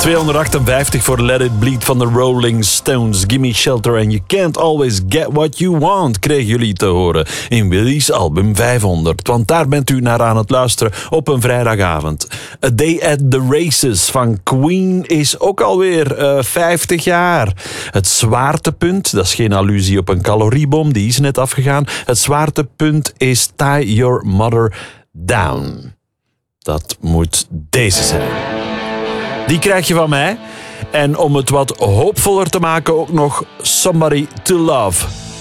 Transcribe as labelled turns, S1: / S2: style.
S1: 258 voor Let It Bleed van de Rolling Stones. Gimme Shelter and You Can't Always Get What You Want kregen jullie te horen in Willy's album 500. Want daar bent u naar aan het luisteren op een vrijdagavond. A Day at the Races van Queen is ook alweer 50 jaar. Het zwaartepunt, dat is geen allusie op een caloriebom, die is net afgegaan. Het zwaartepunt is Tie Your Mother Down. Dat moet deze zijn. Die krijg je van mij. En om het wat hoopvoller te maken ook nog Somebody to Love.